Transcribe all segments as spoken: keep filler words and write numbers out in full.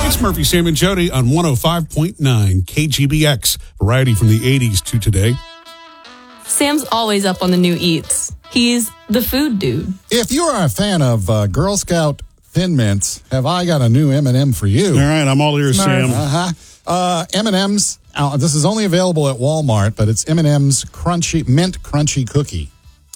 It's Murphy, Sam, and Jody on one oh five point nine K G B X. Variety from the eighties to today. Sam's always up on the new eats. He's the food dude. If you are a fan of uh, Girl Scout Thin Mints, have I got a new M and M for you? All right, I'm all ears, Sam. Uh-huh. Uh, M and M's, uh, this is only available at Walmart, but it's M and M's Crunchy Mint Crunchy Cookie.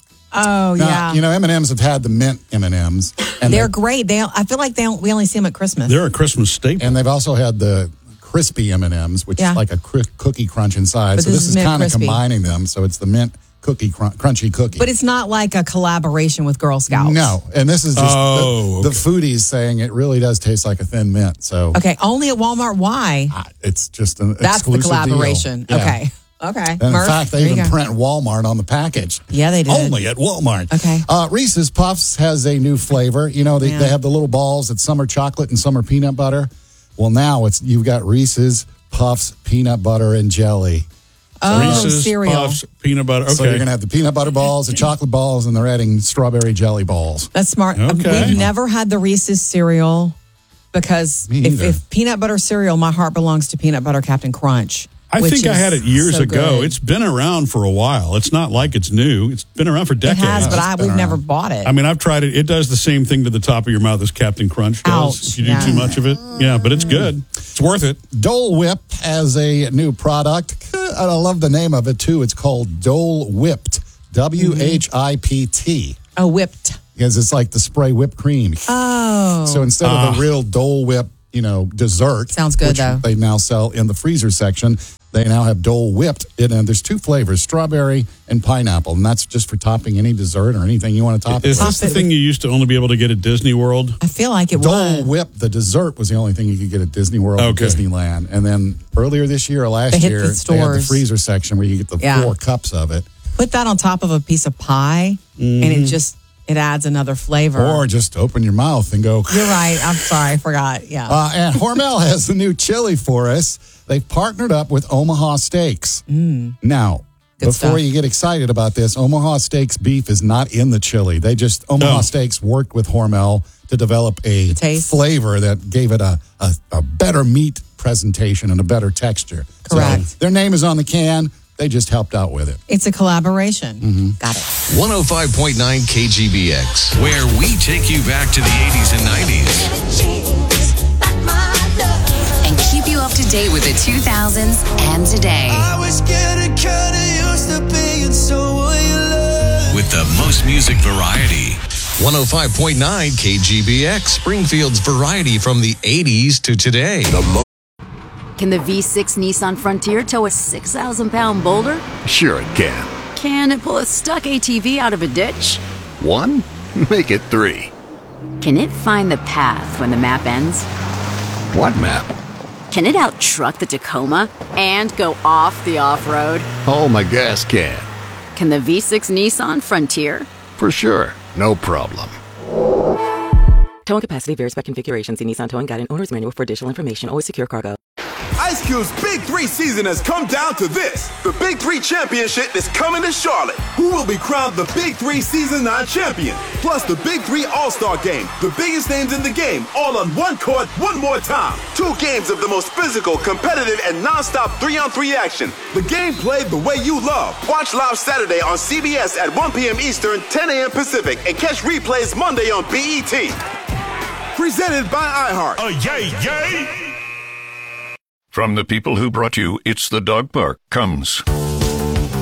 Oh, now, yeah. You know, M and M's have had the mint M and M's. And They're great. They, I feel like they don't, we only see them at Christmas. They're a Christmas staple. And they've also had the crispy M and M's, which Yeah. is like a cr- cookie crunch inside. But so this this is is mint kind of crispy. combining them. So it's the mint cookie cr- crunchy cookie. But it's not like a collaboration with Girl Scouts. No, and this is just Oh, the, okay. the foodies saying it really does taste like a thin mint. So Okay, only at Walmart. Why? uh, it's just an That's the exclusive collaboration. deal. Yeah. Okay. Okay. And in Murph, fact, they there you even go. print Walmart on the package. Yeah, they did. Only at Walmart. Okay. Uh, Reese's Puffs has a new flavor. You know, they, Yeah. they have the little balls that some are chocolate and some are peanut butter. Well, now it's you've got Reese's Puffs peanut butter and jelly. Oh, Reese's cereal. Puffs, peanut butter. Okay. So you're going to have the peanut butter balls, the chocolate balls, and they're adding strawberry jelly balls. That's smart. Okay. We've never had the Reese's cereal because Me if, either. if peanut butter cereal, my heart belongs to peanut butter Captain Crunch. I which think I is had it years so ago. good. It's been around for a while. It's not like it's new. It's been around for It decades. has, but I, been we've never around. bought it. I mean, I've tried it. It does the same thing to the top of your mouth as Captain Crunch does. Ouch, if you do yeah. too much of it. Yeah, but it's good. It's worth it. Dole Whip has a new product. I love the name of it, too. It's called Dole Whipped. W H I P T. oh, whipped. Because it's like the spray whipped cream. Oh. So instead of a real Dole Whip, you know, dessert. Sounds good, which though. they now sell in the freezer section, they now have Dole Whipped. And there's two flavors, strawberry and pineapple. And that's just for topping any dessert or anything you want to top Is it this with. the thing you used to only be able to get at Disney World? I feel like it Dole was. Whip, the dessert, was the only thing you could get at Disney World and Okay. Disneyland. And then earlier this year or last They hit year, the they had the stores. freezer section where you get the Yeah. four cups of it. Put that on top of a piece of pie, and it just it adds another flavor. Or just open your mouth and go. You're right. I'm sorry. I forgot. Yeah. Uh, and Hormel has the new chili for us. They've partnered up with Omaha Steaks. Mm. Now, Good before stuff. you get excited about this, Omaha Steaks beef is not in the chili. They just, Omaha Oh. Steaks worked with Hormel to develop a taste. flavor that gave it a, a, a better meat presentation and a better texture. Correct. So their name is on the can. They just helped out with it. It's a collaboration. Mm-hmm. Got it. one oh five point nine K G B X, where we take you back to the eighties and nineties And keep you up to date with the two thousands and today. I was getting kinda used to being someone you love. with the most music variety. one oh five point nine K G B X, Springfield's variety from the eighties to today. Can the V six Nissan Frontier tow a six thousand pound boulder? Sure it can. Can it pull a stuck A T V out of a ditch? One? Make it three. Can it find the path when the map ends? What map? Can it out-truck the Tacoma and go off the off-road? Oh, my gas can. Can the V six Nissan Frontier? For sure. No problem. Towing capacity varies by configuration. See Nissan Towing Guide and Owner's Manual for additional information. Always secure cargo. Ice Cube's Big Three season has come down to this. The Big Three Championship is coming to Charlotte. Who will be crowned the Big Three Season nine champion? Plus the Big Three All-Star Game. The biggest names in the game, all on one court, one more time. Two games of the most physical, competitive, and non-stop three-on-three action. The game played the way you love. Watch live Saturday on C B S at one p.m. Eastern, ten a.m. Pacific, and catch replays Monday on B E T. Presented by iHeart. Oh, yay, yay! From the people who brought you It's the Dog Park comes